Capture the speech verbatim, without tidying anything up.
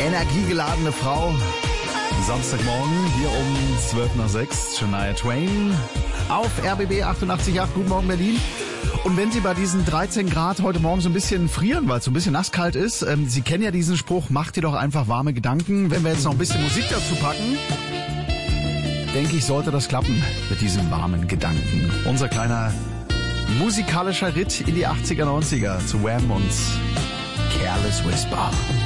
energiegeladene Frau. Samstagmorgen hier um zwölf nach sechs. Shania Twain auf R B B achtundachtzig Komma acht. Guten Morgen Berlin. Und wenn Sie bei diesen dreizehn Grad heute Morgen so ein bisschen frieren, weil es so ein bisschen nasskalt ist, ähm, Sie kennen ja diesen Spruch, macht dir doch einfach warme Gedanken. Wenn wir jetzt noch ein bisschen Musik dazu packen, denke ich, sollte das klappen mit diesen warmen Gedanken. Unser kleiner musikalischer Ritt in die achtziger, neunziger zu Wham und Careless Whisper.